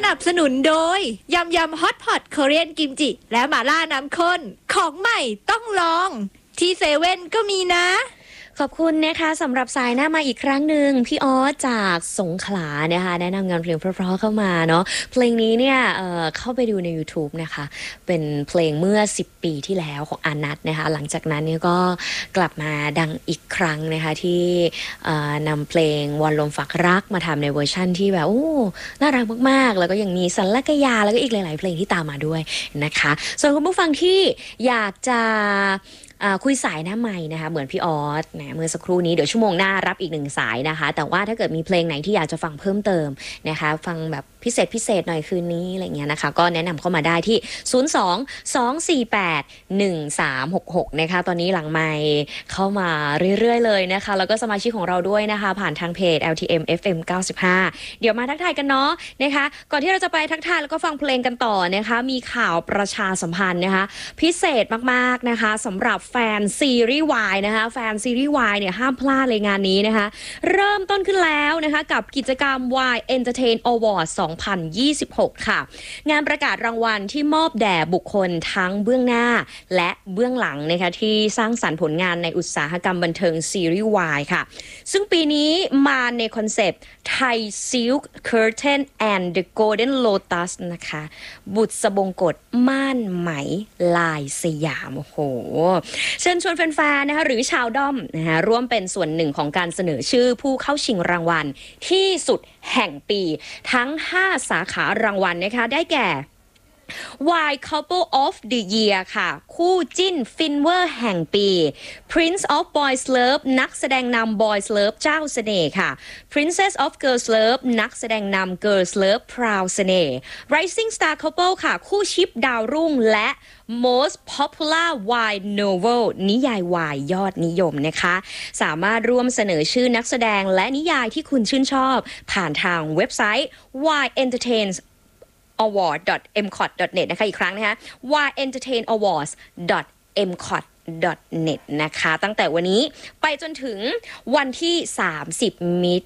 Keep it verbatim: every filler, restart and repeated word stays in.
นับสนุนโดยยำยำฮอตพอตคอเรียนกิมจิและหม่าล่าน้ำข้นของใหม่ต้องลองที่เซเว่นก็มีนะขอบคุณนะคะสำหรับสายหน้ามาอีกครั้งหนึ่งพี่ออสจากสงขลานะคะแนะนำงานเพลงเพราะๆเข้ามาเนาะเพลงนี้เนี่ยเอ่อเข้าไปดูใน YouTube นะคะเป็นเพลงเมื่อสิบปีที่แล้วของอานัทนะคะหลังจากนั้นเนี่ยก็กลับมาดังอีกครั้งนะคะที่เอ่อนำเพลงวันลมฝากรักมาทำในเวอร์ชั่นที่แบบโอ้น่ารักมากๆแล้วก็ยังมีสัลลักยาแล้วก็อีกหลายๆเพลงที่ตามมาด้วยนะคะส่วนคุณผู้ฟังที่อยากจะคุยสายหน้าไมค์นะคะเหมือนพี่ออสนะเมื่อสักครู่นี้เดี๋ยวชั่วโมงหน้ารับอีกหนึ่งสายนะคะแต่ว่าถ้าเกิดมีเพลงไหนที่อยากจะฟังเพิ่มเติมนะคะฟังแบบพิเศษพิเศษหน่อยคืนนี้อะไรเงี้ยนะคะก็แนะนำเข้ามาได้ที่ศูนย์ สอง สอง สี่ แปด หนึ่ง สาม หก หกนะคะตอนนี้หลังไมค์เข้ามาเรื่อยๆเลยนะคะแล้วก็สมาชิกของเราด้วยนะคะผ่านทางเพจ แอล ที เอ็ม เอฟ เอ็ม เก้าสิบห้าเดี๋ยวมาทักทายกันเนาะนะคะก่อนที่เราจะไปทักทายแล้วก็ฟังเพลงกันต่อนะคะมีข่าวประชาสัมพันธ์นะคะพิเศษมากๆนะคะสำหรับแฟนซีรีส์วายนะคะแฟนซีรีส์วายเนี่ยห้ามพลาดเลยงานนี้นะคะเริ่มต้นขึ้นแล้วนะคะกับกิจกรรม วาย Entertain Award สองพันยี่สิบหก ค่ะงานประกาศรางวัลที่มอบแด่บุคคลทั้งเบื้องหน้าและเบื้องหลังนะคะที่สร้างสรรค์ผลงานในอุตสาหกรรมบันเทิงซีรีส์วายค่ะซึ่งปีนี้มาในคอนเซปต์ Thai Silk Curtain and the Golden Lotus นะคะบุษบงกฎม่านไหมลายสยามโอ้โหเชิญชวนแฟนๆนะคะหรือชาวด้อมนะคะร่วมเป็นส่วนหนึ่งของการเสนอชื่อผู้เข้าชิงรางวัลที่สุดแห่งปีทั้งห้าสาขารางวัลนะคะได้แก่ Y Couple of the Year ค่ะคู่จิ้นฟินเวอร์แห่งปี Prince of Boys Love นักแสดงนำ Boys Love เจ้าเสน่ห์ค่ะ Princess of Girls Love นักแสดงนำ Girls Love พราวเสน่ห์ Rising Star Couple ค่ะคู่ชิปดาวรุ่งและ Most Popular Y Novel นิยายวายยอดนิยมนะคะสามารถร่วมเสนอชื่อนักแสดงและนิยายที่คุณชื่นชอบผ่านทางเว็บไซต์ Y Entertains award dot m c o t dot net นะคะอีกครั้งนะคะ วาย entertain awards dot m c o t dot net นะคะตั้งแต่วันนี้ไปจนถึงวันที่สามสิบมิ